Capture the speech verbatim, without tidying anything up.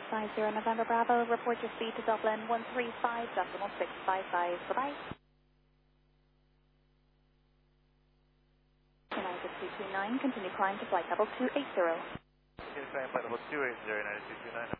five zero November Bravo, report your speed to Dublin one three five decimal six five five. Bye-bye. United two two nine, continue climb to flight level two eight zero. Continue climb flight level two eight zero, United two two nine.